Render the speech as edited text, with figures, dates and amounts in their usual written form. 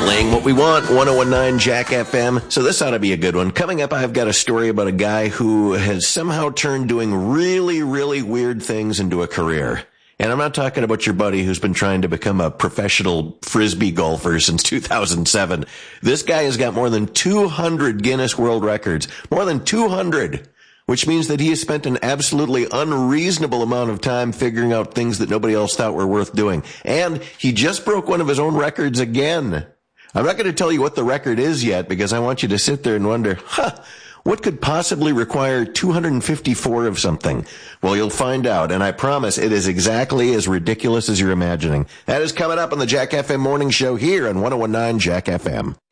Playing what we want, 1019 Jack FM. So this ought to be a good one. Coming up, I've got a story about a guy who has somehow turned doing really, really weird things into a career. And I'm not talking about your buddy who's been trying to become a professional Frisbee golfer since 2007. This guy has got more than 200 Guinness World Records. More than 200. Which means that he has spent an absolutely unreasonable amount of time figuring out things that nobody else thought were worth doing. And he just broke one of his own records again. I'm not going to tell you what the record is yet because I want you to sit there and wonder, what could possibly require 254 of something? Well, you'll find out, and I promise it is exactly as ridiculous as you're imagining. That is coming up on the Jack FM Morning Show here on 1019 Jack FM.